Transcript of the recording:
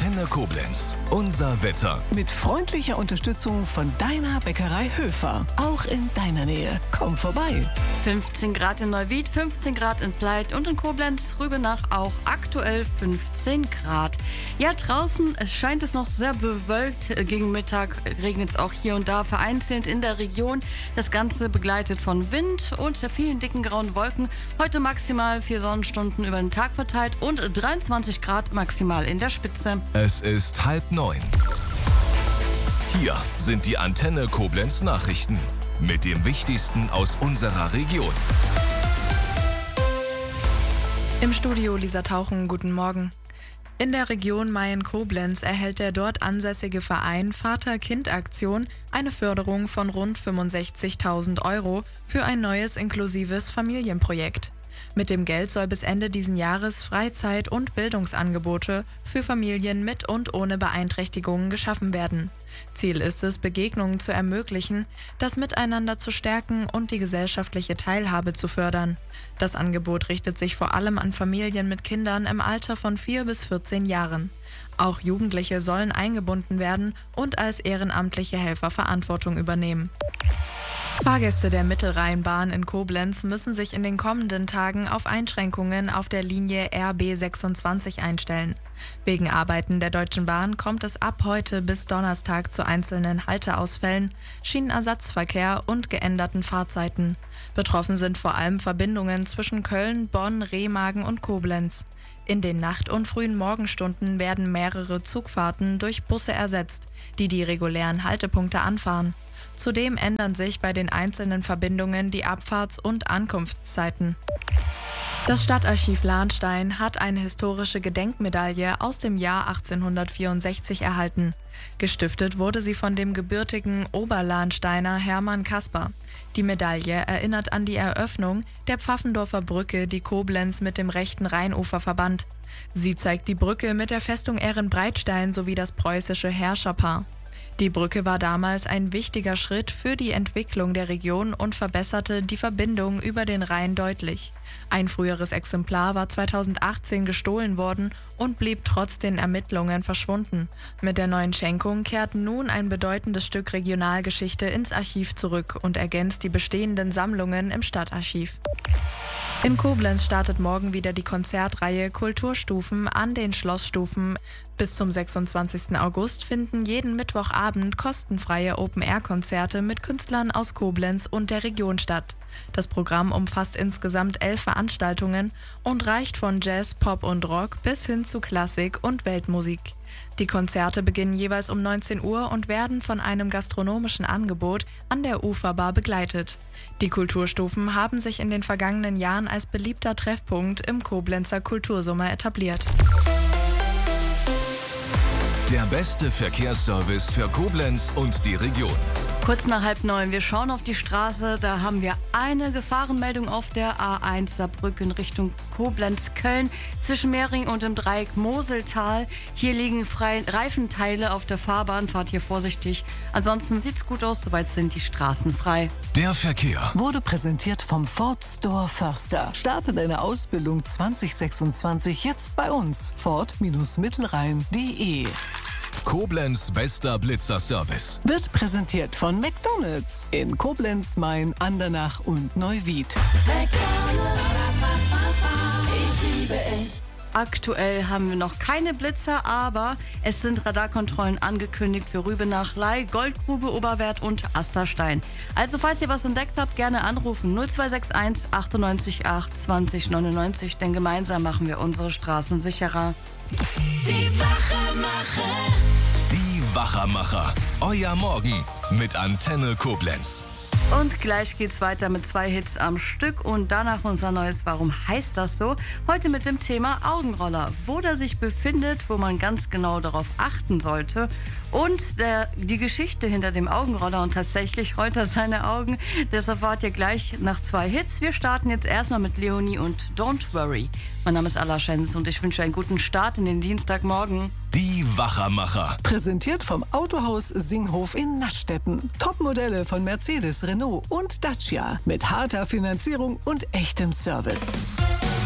Antenne Koblenz. Unser Wetter. Mit freundlicher Unterstützung von deiner Bäckerei Höfer. Auch in deiner Nähe. Komm vorbei. 15 Grad in Neuwied, 15 Grad in Pleit und in Koblenz, Rübenach auch aktuell 15 Grad. Ja, draußen scheint es noch sehr bewölkt. Gegen Mittag regnet es auch hier und da vereinzelt in der Region. Das Ganze begleitet von Wind und vielen dicken grauen Wolken. Heute maximal 4 Sonnenstunden über den Tag verteilt und 23 Grad maximal in der Spitze. Es ist 8:30. Hier sind die Antenne Koblenz Nachrichten mit dem Wichtigsten aus unserer Region. Im Studio Lisa Tauchen, guten Morgen. In der Region Mayen-Koblenz erhält der dort ansässige Verein Vater-Kind-Aktion eine Förderung von rund 65.000 € für ein neues inklusives Familienprojekt. Mit dem Geld soll bis Ende diesen Jahres Freizeit- und Bildungsangebote für Familien mit und ohne Beeinträchtigungen geschaffen werden. Ziel ist es, Begegnungen zu ermöglichen, das Miteinander zu stärken und die gesellschaftliche Teilhabe zu fördern. Das Angebot richtet sich vor allem an Familien mit Kindern im Alter von 4 bis 14 Jahren. Auch Jugendliche sollen eingebunden werden und als ehrenamtliche Helfer Verantwortung übernehmen. Fahrgäste der Mittelrheinbahn in Koblenz müssen sich in den kommenden Tagen auf Einschränkungen auf der Linie RB 26 einstellen. Wegen Arbeiten der Deutschen Bahn kommt es ab heute bis Donnerstag zu einzelnen Halteausfällen, Schienenersatzverkehr und geänderten Fahrzeiten. Betroffen sind vor allem Verbindungen zwischen Köln, Bonn, Remagen und Koblenz. In den Nacht- und frühen Morgenstunden werden mehrere Zugfahrten durch Busse ersetzt, die die regulären Haltepunkte anfahren. Zudem ändern sich bei den einzelnen Verbindungen die Abfahrts- und Ankunftszeiten. Das Stadtarchiv Lahnstein hat eine historische Gedenkmedaille aus dem Jahr 1864 erhalten. Gestiftet wurde sie von dem gebürtigen Oberlahnsteiner Hermann Kasper. Die Medaille erinnert an die Eröffnung der Pfaffendorfer Brücke, die Koblenz mit dem rechten Rheinufer verband. Sie zeigt die Brücke mit der Festung Ehrenbreitstein sowie das preußische Herrscherpaar. Die Brücke war damals ein wichtiger Schritt für die Entwicklung der Region und verbesserte die Verbindung über den Rhein deutlich. Ein früheres Exemplar war 2018 gestohlen worden und blieb trotz den Ermittlungen verschwunden. Mit der neuen Schenkung kehrt nun ein bedeutendes Stück Regionalgeschichte ins Archiv zurück und ergänzt die bestehenden Sammlungen im Stadtarchiv. In Koblenz startet morgen wieder die Konzertreihe Kulturstufen an den Schlossstufen. Bis zum 26. August finden jeden Mittwochabend kostenfreie Open-Air-Konzerte mit Künstlern aus Koblenz und der Region statt. Das Programm umfasst insgesamt 11 Veranstaltungen und reicht von Jazz, Pop und Rock bis hin zu Klassik und Weltmusik. Die Konzerte beginnen jeweils um 19 Uhr und werden von einem gastronomischen Angebot an der Uferbar begleitet. Die Kulturstufen haben sich in den vergangenen Jahren als beliebter Treffpunkt im Koblenzer Kultursommer etabliert. Der beste Verkehrsservice für Koblenz und die Region. Kurz nach 8:30, wir schauen auf die Straße, da haben wir eine Gefahrenmeldung auf der A1 Saarbrücken Richtung Koblenz-Köln zwischen Mehring und dem Dreieck Moseltal. Hier liegen Reifenteile auf der Fahrbahn, fahrt hier vorsichtig. Ansonsten sieht's gut aus, soweit sind die Straßen frei. Der Verkehr Wurde präsentiert vom Ford Store Förster. Starte deine Ausbildung 2026 jetzt bei uns. Ford-Mittelrhein.de. Koblenz bester Blitzerservice. Wird präsentiert von McDonald's in Koblenz, Mayen, Andernach und Neuwied. Ich liebe es. Aktuell haben wir noch keine Blitzer, aber es sind Radarkontrollen angekündigt für Rübenach, Ley, Goldgrube, Oberwert und Asterstein. Also falls ihr was entdeckt habt, gerne anrufen 0261 98 8 20 99, denn gemeinsam machen wir unsere Straßen sicherer. Die Wachemacher. Die Wachermacher. Euer Morgen mit Antenne Koblenz. Und gleich geht's weiter mit 2 Hits am Stück und danach unser neues Warum heißt das so? Heute mit dem Thema Augenroller. Wo der sich befindet, wo man ganz genau darauf achten sollte und die Geschichte hinter dem Augenroller und tatsächlich rollt er seine Augen. Das erfahrt ihr gleich nach 2 Hits. Wir starten jetzt erstmal mit Leonie und Don't Worry. Mein Name ist Alla Schenz und ich wünsche einen guten Start in den Dienstagmorgen. Die Wachermacher. Präsentiert vom Autohaus Singhof in Naschstetten. Topmodelle von Mercedes, Renault und Dacia mit harter Finanzierung und echtem Service.